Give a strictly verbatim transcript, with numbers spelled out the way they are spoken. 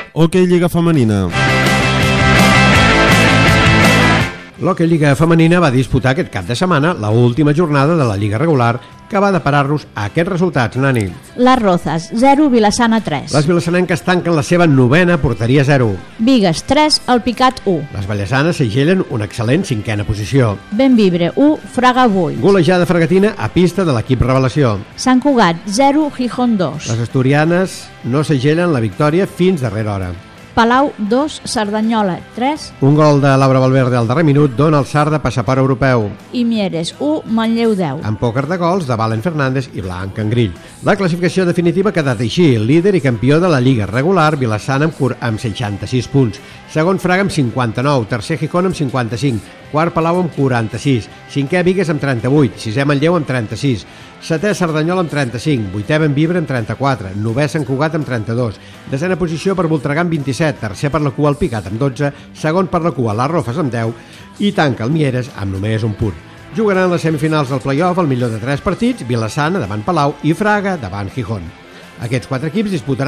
Hoquei Lliga Femenina. L'Hoquei Lliga Femenina va disputar aquest cap de setmana la última jornada de la Lliga regular, que va deparar-nos a aquests resultats, Nani. Les Rozas, zero, Vilassana, tres. Les vilassanenques tanquen la seva novena porteria zero. Vigues, tres, Alpicat, u. Les vallesanes segellen una excel·lent cinquena posició. Benvibre, u, Fraga, vuit. Golejada fregatina a pista de l'equip Revelació. Sant Cugat, zero, Gijón, dos. Les asturianes no segellen la victòria fins darrera hora. Palau, dos, Cerdanyola, tres. Un gol de Laura Valverde al darrer minut dona al Sarda passaport europeu. I Mieres, u, Manlleu, deu. Amb pòquer de gols de Valen Fernández i Blanc Engrill. La classificació definitiva ha quedat així: líder i campió de la Lliga regular, Vilassana amb, cur amb seixanta-sis punts, segon Fraga amb cinquanta-nou, tercer Gijón amb cinquanta-cinc, quart Palau amb quaranta-sis, cinquè Vigues amb trenta-vuit, sisè Manlleu amb trenta-sis, setè Cerdanyola amb trenta-cinc, vuitè Benvibre amb trenta-quatre, novè Sant Cugat amb trenta-dos, desena posició per Voltregà amb vint-i-set, tercer per la cua el Picat amb dotze, segon per la cua les Rofes amb deu i tanca el Mieres amb només un punt. Jugaran les semifinals del play-off el millor de tres partits, Vilassana davant Palau i Fraga davant Gijón. Aquests quatre equips disputaran